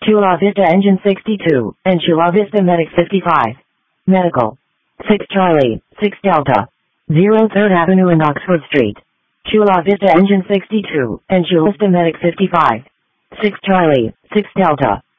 Chula Vista Engine 62, and Chula Vista Medic 55. Medical. 6 Charlie, 6 Delta. 03rd Avenue and Oxford Street. Chula Vista Engine 62, and Chula Vista Medic 55. 6 Charlie, 6 Delta.